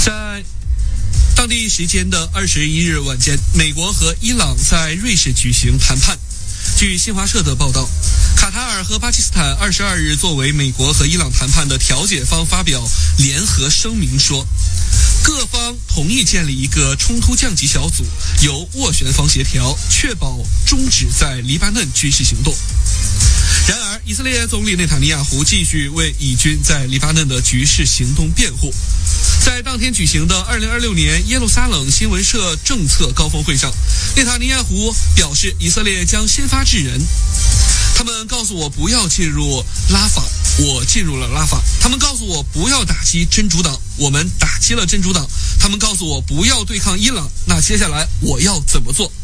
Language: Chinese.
在当地时间的21日晚间，美国和伊朗在瑞士举行谈判。据新华社的报道，卡塔尔和巴基斯坦22日作为美国和伊朗谈判的调解方发表联合声明说，各方同意建立一个冲突降级小组，由斡旋方协调，确保终止在黎巴嫩军事行动。然而，以色列总理内塔尼亚胡继续为以军在黎巴嫩的局势行动辩护。在当天举行的2026年耶路撒冷新闻社政策高峰会上，内塔尼亚胡表示，以色列将先发制人。他们告诉我不要进入拉法，我进入了拉法。他们告诉我不要打击真主党，我们打击了真主党。他们告诉我不要对抗伊朗，那接下来我要怎么做？